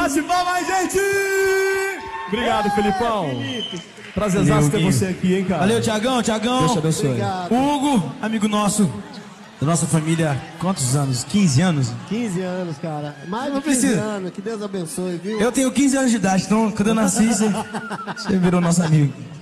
bate palmas, gente! Obrigado, Felipão. Prazerzaço ter você aqui, hein, cara. Valeu, Tiagão. Deus te abençoe. Obrigado. Hugo, amigo nosso, da nossa família, quantos anos? 15 anos? 15 anos, cara. Mais Não de 15 precisa. anos. Que Deus abençoe, viu? Eu tenho 15 anos de idade, então quando eu nasci, você virou nosso amigo.